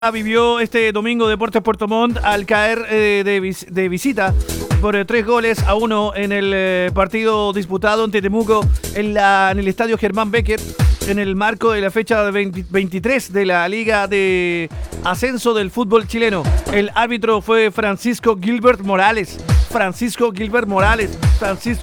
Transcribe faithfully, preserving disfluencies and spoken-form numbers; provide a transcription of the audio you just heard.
Vivió este domingo Deportes Puerto Montt al caer eh, de, vis de visita por eh, tres goles a uno en el eh, partido disputado en Temuco en, la, en el estadio Germán Becker en el marco de la fecha veinte, veintitrés de la Liga de Ascenso del Fútbol Chileno. El árbitro fue Francisco Gilbert Morales. Francisco Gilbert Morales. Francisco